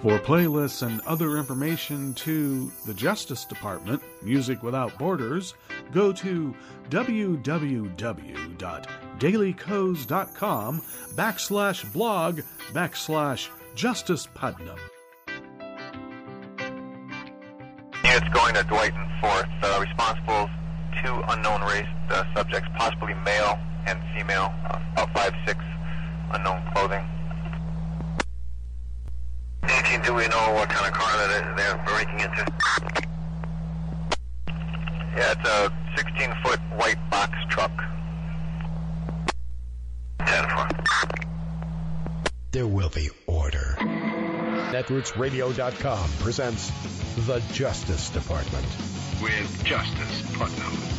For playlists and other information to the Justice Department, Music Without Borders, go to www.dailycodes.com/blog/Justice Putnam. Units going to Dwight and Forth. Responsible, 2 unknown race subjects, possibly male and female, about 5'6", unknown clothing. 18, do we know what kind of car that they're breaking into? Yeah, it's a 16-foot white box truck. 10-4. There will be order. Netrootsradio.com presents The Justice Department with Justice Putnam.